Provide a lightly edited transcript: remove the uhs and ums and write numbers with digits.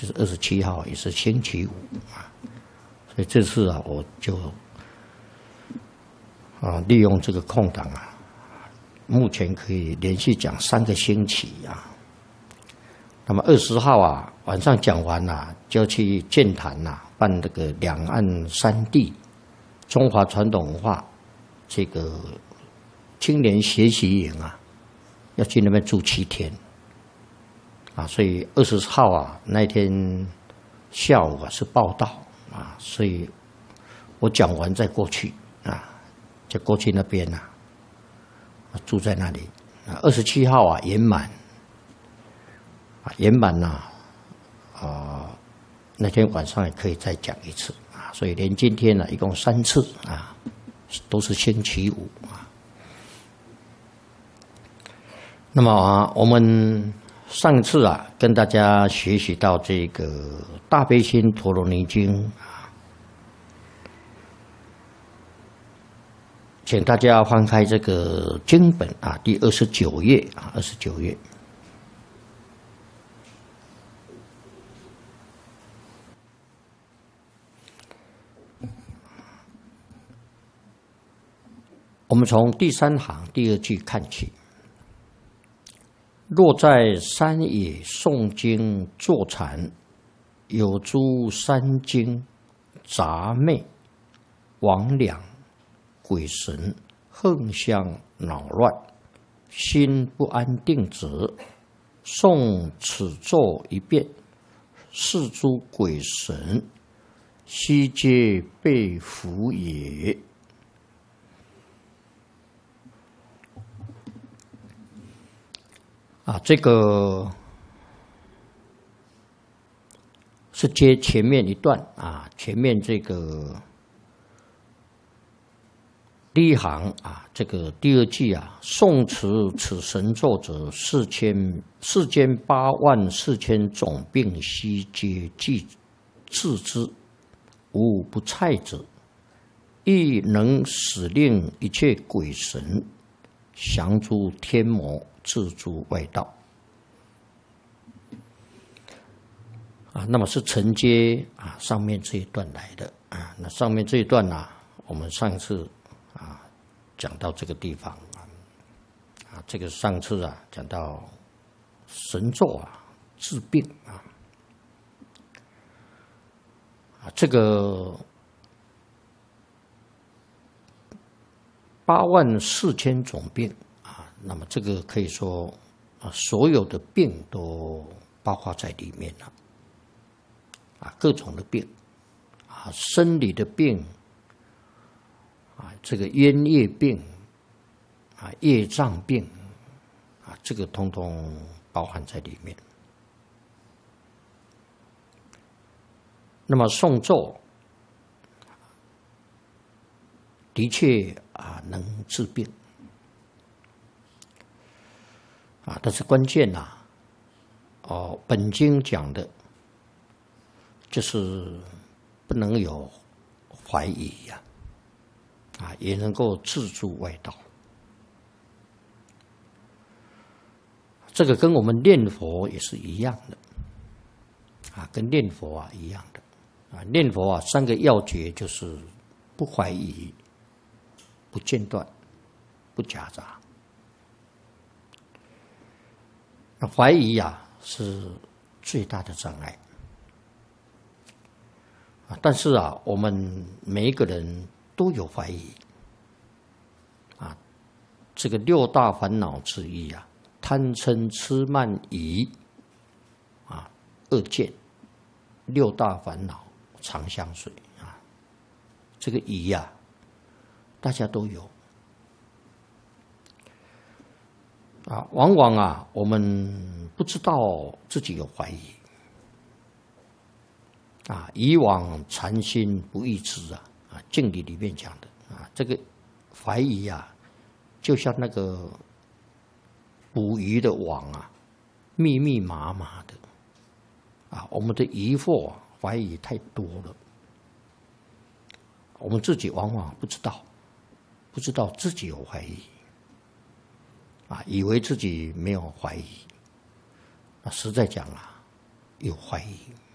就是27号，也是星期五啊。所以这次啊，我就利用这个空档啊，目前可以连续讲3个星期啊。那么20号啊晚上讲完了，就去建坛办这个两岸3地中华传统文化这个青年学习营啊，要去那边住7天啊。所以20号啊那天下午是报到啊，所以我讲完再过去啊，就过去那边住在那里啊。27号啊圆满啊，圆满那天晚上也可以再讲一次啊。所以连今天一共3次啊，都是星期五啊。那么我们上次跟大家学习到这个《大悲心陀罗尼经》啊，请大家翻开这个经本啊，第29页啊，29页。我们从第3行第2句看起。若在山野诵经坐禅，有诸山精、杂魅、魍魉、鬼神横相扰乱，心不安定者，诵此咒一遍，是诸鬼神悉皆被伏也。这个是接前面一段啊，前面这个第1行啊，这个第2句啊，诵持此神咒者，世间8万4千种病悉皆治之，无不蔡者，亦能使令一切鬼神降诸天魔，自诸外道啊。那么是承接上面这一段来的啊。那上面这一段我们上次讲到这个地方这个上次讲到神咒治病这个8万4千种病那么这个可以说所有的病都包括在里面了各种的病生理的病这个冤业病业障病这个通通包含在里面。那么诵咒的确能治病但是关键本经讲的就是不能有怀疑也能够自助外道。这个跟我们念佛也是一样的跟念佛一样的念佛3个要诀就是不怀疑、不间断、不夹杂。那怀疑是最大的障碍但是我们每一个人都有怀疑这个6大烦恼之一贪嗔痴慢疑恶见，6大烦恼常相随这个疑大家都有往往我们不知道自己有怀疑以往禅心不异之敬理里面讲的这个怀疑就像那个捕鱼的网密密麻麻的我们的疑惑怀疑太多了，我们自己往往不知道自己有怀疑以为自己没有怀疑实在讲有怀疑